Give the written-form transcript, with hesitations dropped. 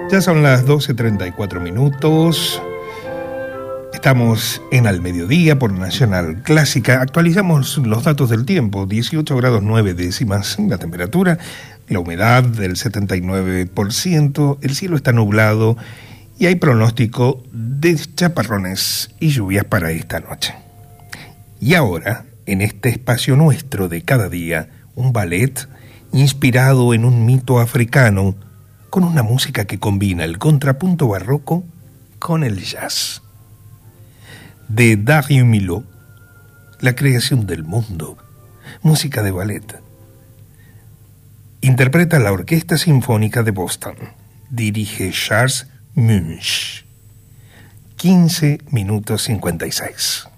Ya son las 12:34 minutos. Estamos en Al Mediodía por Nacional Clásica. Actualizamos los datos del tiempo. 18 grados 9 décimas la temperatura, la humedad del 79%, el cielo está nublado y hay pronóstico de chaparrones y lluvias para esta noche. Y ahora, en este espacio nuestro de cada día, un ballet inspirado en un mito africano, con una música que combina el contrapunto barroco con el jazz. De Darius Milhaud, La creación del mundo, música de ballet. Interpreta la Orquesta Sinfónica de Boston. Dirige Charles Munch. 15 minutos 56.